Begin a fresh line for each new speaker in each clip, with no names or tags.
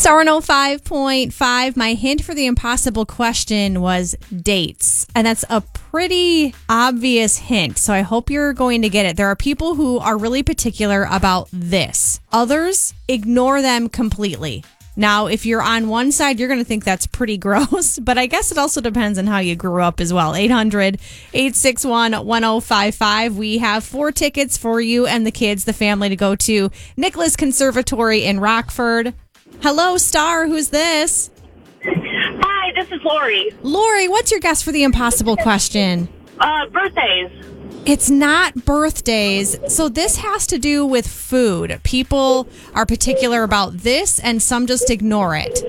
Star 105.5. My hint for the impossible question was dates. And that's a pretty obvious hint. So I hope you're going to get it. There are people who are really particular about this. Others ignore them completely. Now, if you're on one side, you're going to think that's pretty gross, but I guess it also depends on how you grew up as well. 800-861-1055. We have 4 tickets for you and the kids, the family, to go to Nicholas Conservatory in Rockford. Hello, Star. Who's this?
Hi, this is Lori.
Lori, what's your guess for the impossible question?
Birthdays.
It's not birthdays. So this has to do with food. People are particular about this and some just ignore it.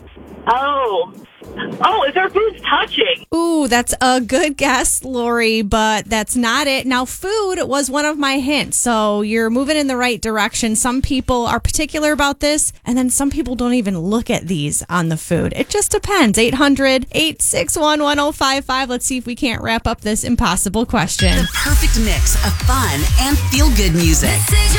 Oh, is our food touching?
Ooh, that's a good guess, Lori, but that's not it. Now, food was one of my hints, so you're moving in the right direction. Some people are particular about this, and then some people don't even look at these on the food. It just depends. 800-861-1055. Let's see if we can't wrap up this impossible question.
The perfect mix of fun and feel-good music.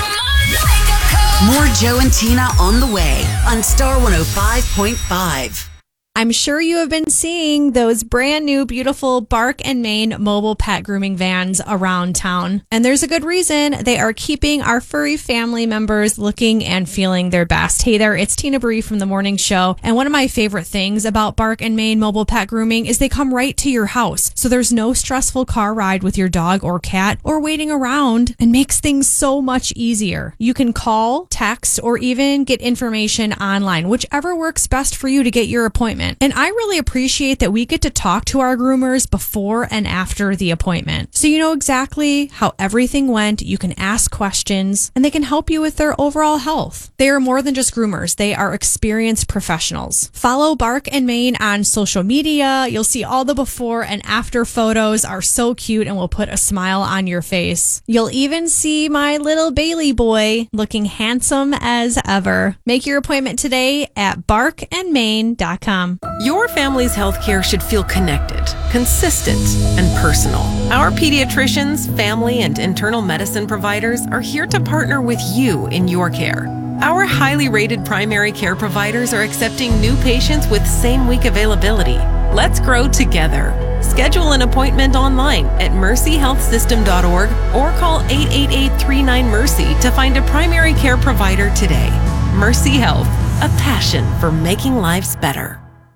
More Joe and Tina on the way on Star 105.5.
I'm sure you have been seeing those brand new, beautiful Bark and Main mobile pet grooming vans around town. And there's a good reason. They are keeping our furry family members looking and feeling their best. Hey there, it's Tina Bree from The Morning Show. And one of my favorite things about Bark and Main mobile pet grooming is they come right to your house. So there's no stressful car ride with your dog or cat or waiting around, and makes things so much easier. You can call, text, or even get information online, whichever works best for you to get your appointment. And I really appreciate that we get to talk to our groomers before and after the appointment. So you know exactly how everything went. You can ask questions and they can help you with their overall health. They are more than just groomers. They are experienced professionals. Follow Bark and Main on social media. You'll see all the before and after photos are so cute and will put a smile on your face. You'll even see my little Bailey boy looking handsome as ever. Make your appointment today at barkandmain.com.
Your family's healthcare should feel connected, consistent, and personal. Our pediatricians, family, and internal medicine providers are here to partner with you in your care. Our highly rated primary care providers are accepting new patients with same-week availability. Let's grow together. Schedule an appointment online at mercyhealthsystem.org or call 888-39-MERCY to find a primary care provider today. Mercy Health, a passion for making lives better.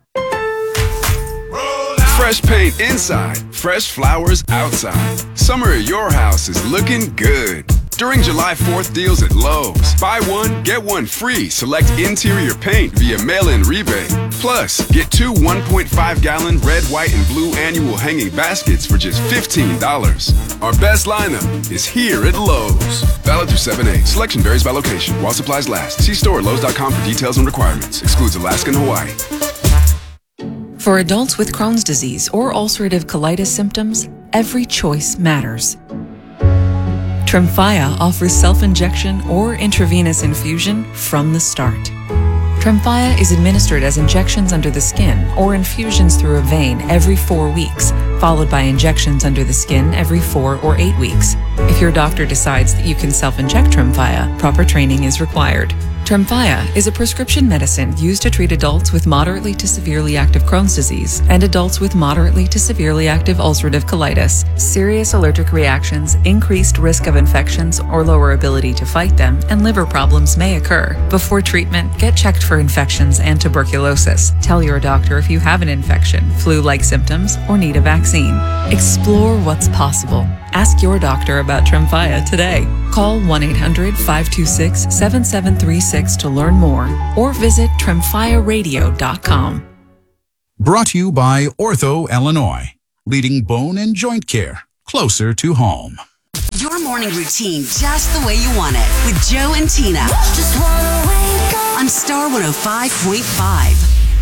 Fresh paint inside, fresh flowers outside. Summer at your house is looking good. During July 4th deals at Lowe's, buy one, get one free. Select interior paint via mail-in rebate. Plus, get 2 1.5-gallon red, white, and blue annual hanging baskets for just $15. Our best lineup is here at Lowe's. Valid through 7/8. Selection varies by location. While supplies last. See store at Lowe's.com for details and requirements. Excludes Alaska and Hawaii.
For adults with Crohn's disease or ulcerative colitis symptoms, every choice matters. Tremfya offers self-injection or intravenous infusion from the start. Tremfya is administered as injections under the skin or infusions through a vein every 4 weeks, followed by injections under the skin every 4 or 8 weeks. If your doctor decides that you can self-inject Tremfya, proper training is required. Tremfya is a prescription medicine used to treat adults with moderately to severely active Crohn's disease and adults with moderately to severely active ulcerative colitis. Serious allergic reactions, increased risk of infections or lower ability to fight them, and liver problems may occur. Before treatment, get checked for infections and tuberculosis. Tell your doctor if you have an infection, flu-like symptoms, or need a vaccine. Explore what's possible. Ask your doctor about Tremfya today. Call 1-800-526-7736 to learn more or visit tremfyaradio.com.
Brought to you by Ortho Illinois, leading bone and joint care closer to home.
Your morning routine just the way you want it with Joe and Tina. Just wanna wake up on Star 105.5.